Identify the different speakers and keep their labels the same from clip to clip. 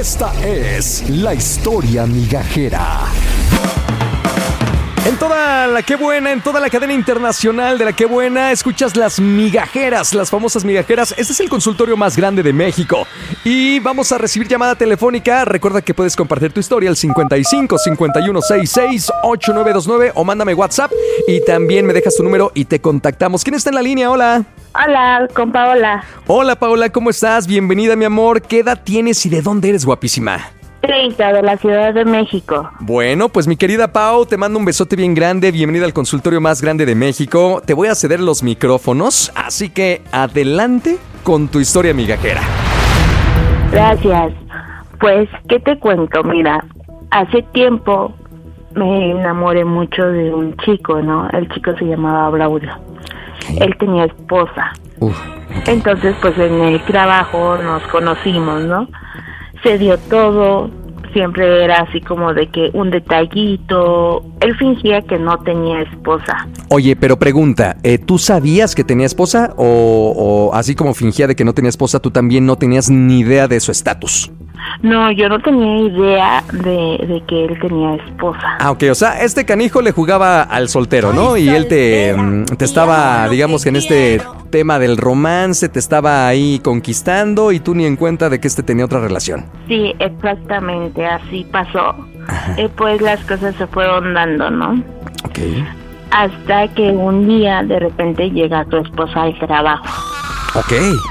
Speaker 1: Esta es la historia migajera. En toda la Qué Buena, en toda la cadena internacional de la Qué Buena, escuchas las migajeras, las famosas migajeras. Este es el consultorio más grande de México. Y vamos a recibir llamada telefónica. Recuerda que puedes compartir tu historia al 55 51 66 8929 o mándame WhatsApp y también me dejas tu número y te contactamos. ¿Quién está en la línea? Hola.
Speaker 2: Hola, con Paola.
Speaker 1: Hola, Paola, ¿cómo estás? Bienvenida, mi amor. ¿Qué edad tienes y de dónde eres, guapísima?
Speaker 2: 30, de la Ciudad de México.
Speaker 1: Bueno, pues mi querida Pau, te mando un besote bien grande. Bienvenida al consultorio más grande de México. Te voy a ceder los micrófonos, así que adelante con tu historia migajera.
Speaker 2: Gracias. Pues, ¿qué te cuento? Mira, hace tiempo me enamoré mucho de un chico, ¿no? El chico se llamaba Braulio. Él tenía esposa. Entonces, pues en el trabajo nos conocimos, ¿no? Se dio todo, siempre era así como de que un detallito. Él fingía que no tenía esposa.
Speaker 1: Oye, pero pregunta, ¿tú sabías que tenía esposa o así como fingía de que no tenía esposa, tú también no tenías ni idea de su estatus?
Speaker 2: No, yo no tenía idea de que él tenía esposa.
Speaker 1: Ah, ok, o sea, este canijo le jugaba al soltero, ¿no? Y él te estaba, digamos que en este tema del romance, te estaba ahí conquistando y tú ni en cuenta de que tenía otra relación.
Speaker 2: Sí, exactamente, así pasó. Pues las cosas se fueron dando, ¿no?
Speaker 1: Ok.
Speaker 2: Hasta que un día de repente llega tu esposa al trabajo.
Speaker 1: Ok.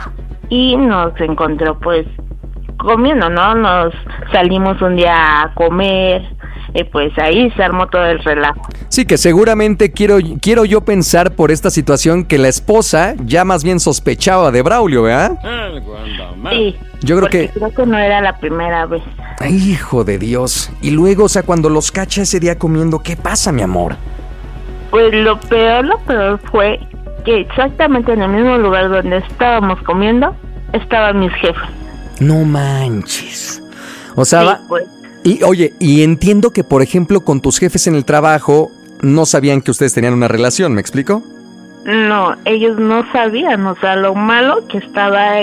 Speaker 2: Y nos encontró pues comiendo, ¿no? Nos salimos un día a comer, pues ahí se armó todo el relajo.
Speaker 1: Sí, que seguramente quiero yo pensar por esta situación que la esposa ya más bien sospechaba de Braulio, ¿verdad?
Speaker 2: Sí,
Speaker 1: yo creo que
Speaker 2: no era la primera vez.
Speaker 1: Ay, hijo de Dios. Y luego, o sea, cuando los cacha ese día comiendo, ¿qué pasa, mi amor?
Speaker 2: Pues lo peor fue que exactamente en el mismo lugar donde estábamos comiendo, estaban mis jefes.
Speaker 1: No manches. O sea,
Speaker 2: sí, pues.
Speaker 1: Y oye, y entiendo que, por ejemplo, con tus jefes en el trabajo, no sabían que ustedes tenían una relación, ¿me explico?
Speaker 2: No, ellos no sabían, o sea, lo malo que estaba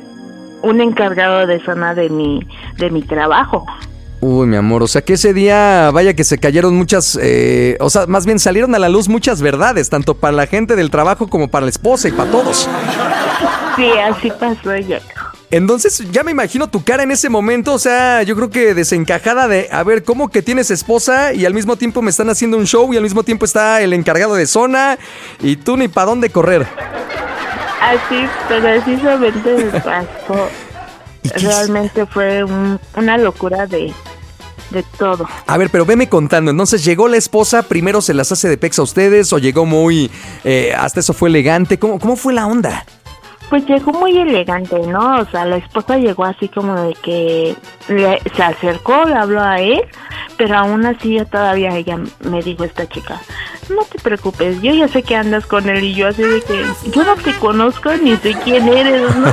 Speaker 2: un encargado de zona de mi trabajo.
Speaker 1: Uy, mi amor, o sea que ese día, vaya que se cayeron muchas, o sea, más bien salieron a la luz muchas verdades, tanto para la gente del trabajo como para la esposa y para todos.
Speaker 2: Sí, así pasó ella.
Speaker 1: Entonces, ya me imagino tu cara en ese momento, o sea, yo creo que desencajada de, a ver, ¿cómo que tienes esposa y al mismo tiempo me están haciendo un show y al mismo tiempo está el encargado de zona y tú ni para dónde correr?
Speaker 2: Así, precisamente me pasó. Realmente fue una locura de todo.
Speaker 1: A ver, pero veme contando, entonces llegó la esposa, primero se las hace de pex a ustedes o llegó muy, hasta eso fue elegante, ¿cómo fue la onda?
Speaker 2: Pues llegó muy elegante, ¿no? O sea, la esposa llegó así como de que se acercó, le habló a él, pero aún así todavía ella me dijo, esta chica, no te preocupes, yo ya sé que andas con él, y yo así de que yo no te conozco ni sé quién eres, ¿no?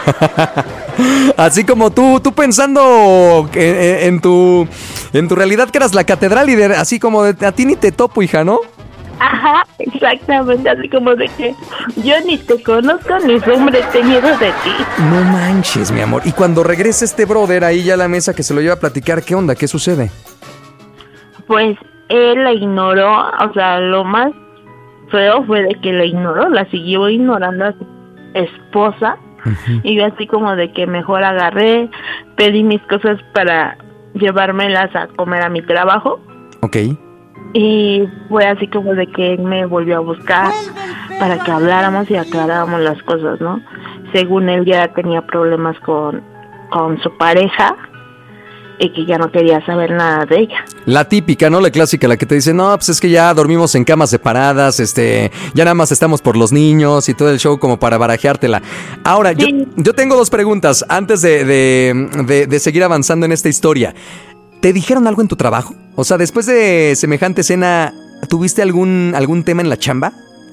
Speaker 1: Así como tú pensando en tu realidad que eras la catedral y así como de, a ti ni te topo, hija, ¿no?
Speaker 2: Ajá, exactamente, así como de que yo ni te conozco ni hombre he tenido de ti.
Speaker 1: No manches, mi amor. Y cuando regresa este brother ahí ya a la mesa que se lo lleva a platicar, ¿qué onda? ¿Qué sucede?
Speaker 2: Pues él la ignoró, o sea, lo más feo fue de que la ignoró, la siguió ignorando a su esposa. Uh-huh. Y yo así como de que mejor agarré, pedí mis cosas para llevármelas a comer a mi trabajo.
Speaker 1: Ok.
Speaker 2: Y fue así como de que él me volvió a buscar para que habláramos y aclaráramos las cosas, ¿no? Según él ya tenía problemas con su pareja y que ya no quería saber nada de ella. La
Speaker 1: típica, ¿no? La clásica, la que te dice, no, pues es que ya dormimos en camas separadas, ya nada más estamos por los niños y todo el show como para barajeártela. Ahora, sí. yo tengo dos preguntas antes de seguir avanzando en esta historia. ¿Te dijeron algo en tu trabajo? O sea, después de semejante escena, ¿tuviste algún tema en la chamba?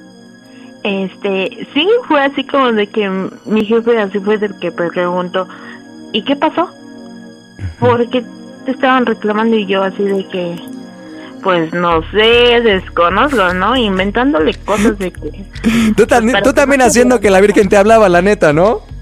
Speaker 2: Sí, fue así como de que mi jefe así fue del que preguntó, ¿y qué pasó? Porque te estaban reclamando y yo así de que, pues no sé, desconozco, ¿no? Inventándole cosas de que...
Speaker 1: Tú también haciendo que la Virgen te hablaba, la neta, ¿no?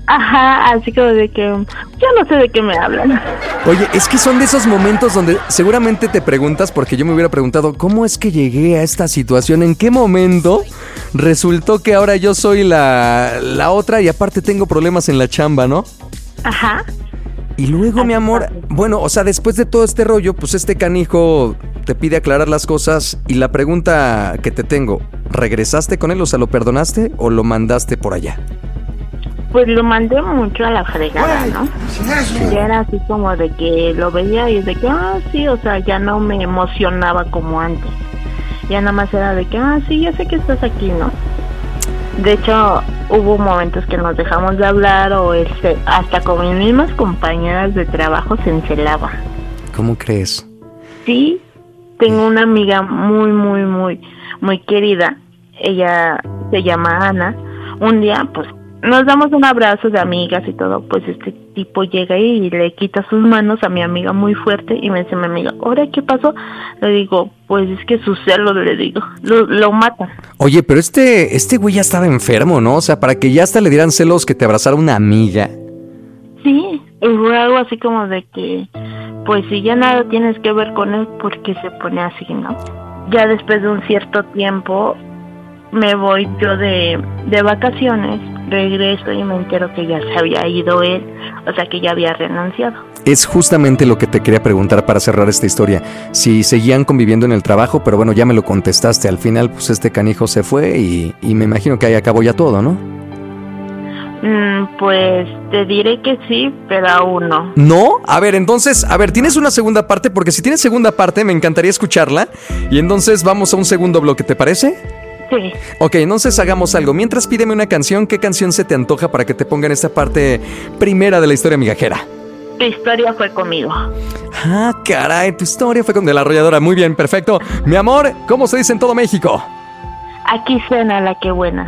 Speaker 2: Ajá, así como de que yo no sé de qué me hablan.
Speaker 1: Oye, es que son de esos momentos donde seguramente te preguntas, porque yo me hubiera preguntado, ¿cómo es que llegué a esta situación? ¿En qué momento resultó que ahora yo soy la otra y aparte tengo problemas en la chamba, ¿no?
Speaker 2: Ajá.
Speaker 1: Y luego, mi amor, bueno, o sea, después de todo este rollo, pues este canijo te pide aclarar las cosas y la pregunta que te tengo, ¿regresaste con él? O sea, ¿lo perdonaste o lo mandaste por allá?
Speaker 2: Pues lo mandé mucho a la fregada, ¿no? Ya era así como de que lo veía y de que, sí, o sea, ya no me emocionaba como antes. Ya nada más era de que, sí, ya sé que estás aquí, ¿no? De hecho, hubo momentos que nos dejamos de hablar o hasta con mis mismas compañeras de trabajo se encelaba.
Speaker 1: ¿Cómo crees?
Speaker 2: Sí, tengo una amiga muy, muy, muy, muy querida. Ella se llama Ana. Un día, pues, nos damos un abrazo de amigas y todo, pues este tipo llega y le quita sus manos a mi amiga muy fuerte y me dice mi amiga, ¿ahora qué pasó? Le digo, pues es que sus celos, le digo, lo matan.
Speaker 1: Oye, pero este güey ya estaba enfermo, ¿no? O sea, para que ya hasta le dieran celos que te abrazara una amiga.
Speaker 2: Sí, fue algo así como de que, pues si ya nada tienes que ver con él, ¿por qué se pone así, no? Ya después de un cierto tiempo me voy yo de vacaciones, regreso y me entero que ya se había ido él, o sea que ya había renunciado.
Speaker 1: Es justamente lo que te quería preguntar para cerrar esta historia, si seguían conviviendo en el trabajo, pero bueno, ya me lo contestaste, al final pues este canijo se fue y me imagino que ahí acabó ya todo, ¿no?
Speaker 2: Pues te diré que sí, pero aún no.
Speaker 1: ¿No? A ver, entonces, ¿tienes una segunda parte? Porque si tienes segunda parte me encantaría escucharla y entonces vamos a un segundo bloque, ¿te parece?
Speaker 2: Sí.
Speaker 1: Ok, entonces hagamos algo. Mientras pídeme una canción, ¿qué canción se te antoja para que te pongan esta parte primera de la historia migajera?
Speaker 2: Tu historia fue conmigo.
Speaker 1: Ah, caray, tu historia fue con de la arrolladora. Muy bien, perfecto. Mi amor, ¿cómo se dice en todo México?
Speaker 2: Aquí suena la que buena.